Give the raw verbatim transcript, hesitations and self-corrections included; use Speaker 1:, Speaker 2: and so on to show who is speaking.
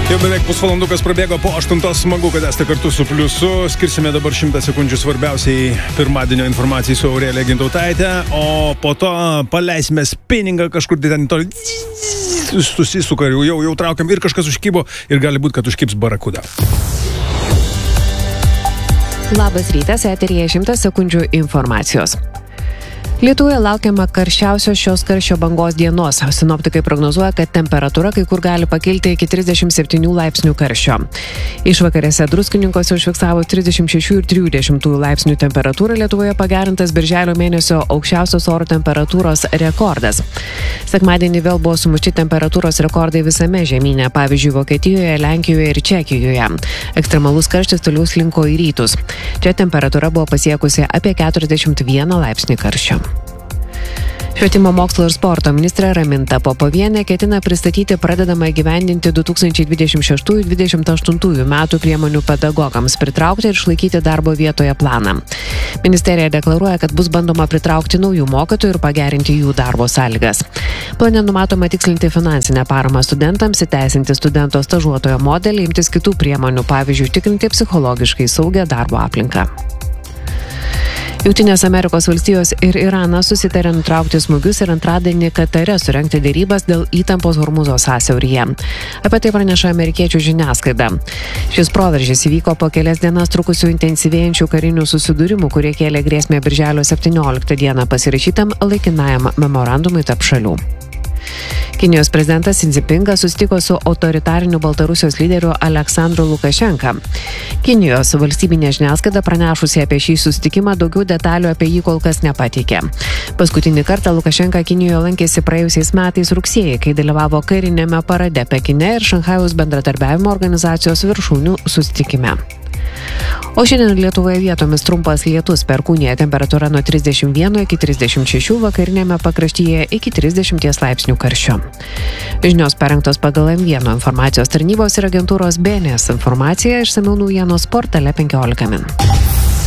Speaker 1: Jau beveik pusvalandukas prabėgo po aštuntos, smagu, kad esate kartu su Pliusu. Skirsime dabar šimtą sekundžių svarbiausiai pirmadienio informacijai su Aurelija Gintautaitė, o po to paleisime spinningą kažkur ten toli. Susisuka, jau, jau traukiam ir kažkas užkybo ir gali būti, kad užkibs barakuda.
Speaker 2: Labas rytas, eteryje šimtas sekundžių informacijos. Lietuvoje laukiama karščiausios šios karščio bangos dienos. Sinoptikai prognozuoja, kad temperatūra kai kur gali pakilti iki trisdešimt septynių laipsnių karščio. Išvakarėse Druskininkuose užfiksavo trisdešimt šešių ir trijų dešimtųjų laipsnių temperatūrą, Lietuvoje pagerintas birželio mėnesio aukščiausios oro temperatūros rekordas. Sekmadienį vėl buvo sumušti temperatūros rekordai visame žemyne, pavyzdžiui, Vokietijoje, Lenkijoje ir Čekijoje. Ekstremalus karštis toliau slinko į rytus. Čia temperatūra buvo pasiekusi apie keturiasdešimt vieną laipsnį karščio. Švietimo mokslo ir sporto ministrė Raminta Popovienė ketina pristatyti pradedamą įgyvendinti du tūkstančiai dvidešimt šeštųjų dvidešimt aštuntųjų metų priemonių pedagogams pritraukti ir išlaikyti darbo vietoje planą. Ministerija deklaruoja, kad bus bandoma pritraukti naujų mokytojų ir pagerinti jų darbo sąlygas. Plane numatoma tikslinti finansinę paramą studentams, įteisinti studento stažuotojo modelį, imtis kitų priemonių, pavyzdžiui, tikrinti psichologiškai saugią darbo aplinką. Jungtinės Amerikos valstijos ir Iranas susitarė nutraukti smūgius ir antradienį Katare surengti dėrybas dėl įtampos Hormuzo sąsiauryje. Apie tai praneša amerikiečių žiniasklaida. Šis proveržis įvyko po kelias dienas trukusių intensyvėjančių karinių susidūrimų, kurie kėlė grėsmę birželio septynioliktą dieną pasirašytam laikinajam memorandumui tarp šalių. Kinijos prezidentas Xi Jinpingas susitiko su autoritariniu Baltarusijos lyderiu Aleksandru Lukašenka. Kinijos valstybinė žiniasklaida pranešusi apie šį susitikimą daugiau detalių apie jį kol kas nepateikė. Paskutinį kartą Lukašenka Kinijoje lankėsi praėjusiais metais rugsėjį, kai dalyvavo karinėme parade Pekine ir Šanchajaus bendradarbiavimo organizacijos viršūnių susitikime. O šiandien Lietuvoje vietomis trumpas lietus, perkūnija, temperatūra nuo trisdešimt vieno iki trisdešimt šešių, vakarinėme pakraštyje iki trisdešimties laipsnių karščio. Žinios parengtos pagal M vienas informacijos tarnybos ir agentūros B N S informaciją, išsamiau naujienos portale penkiolika min.